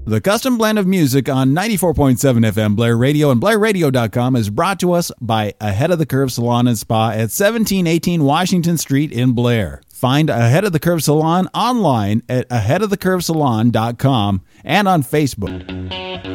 The Custom Blend of Music on 94.7 FM Blair Radio and BlairRadio.com is brought to us by Ahead of the Curve Salon and Spa at 1718 Washington Street in Blair. Find Ahead of the Curve Salon online at aheadofthecurvesalon.com and on Facebook.